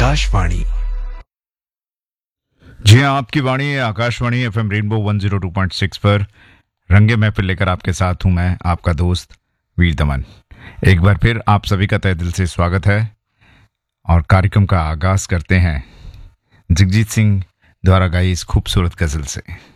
आकाशवाणी। जी हाँ, आपकी वाणी है आकाशवाणी एफएम रेनबो 102.6 पर रंगे महफिल लेकर आपके साथ हूं मैं, आपका दोस्त वीर दमन। एक बार फिर आप सभी का तहे दिल से स्वागत है और कार्यक्रम का आगाज करते हैं जगजीत सिंह द्वारा गाई इस खूबसूरत गजल से।